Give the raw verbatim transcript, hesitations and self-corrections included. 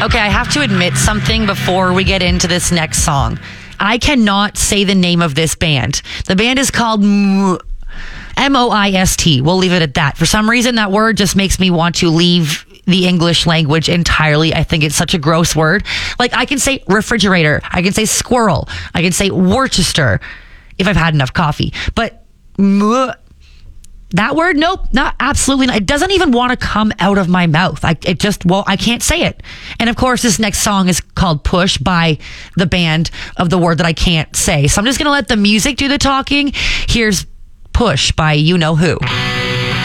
Okay, I have to admit something before we get into this next song. I cannot say the name of this band. The band is called M O I S T. We'll leave it at that. For some reason, that word just makes me want to leave the English language entirely. I think it's such a gross word. Like, I can say refrigerator. I can say squirrel. I can say Worcester if I've had enough coffee. But M- that word, nope, not absolutely not. It doesn't even want to come out of my mouth. I it just well, I can't say it. And of course, this next song is called Push by the band of the word that I can't say. So I'm just gonna let the music do the talking. Here's Push by You Know Who.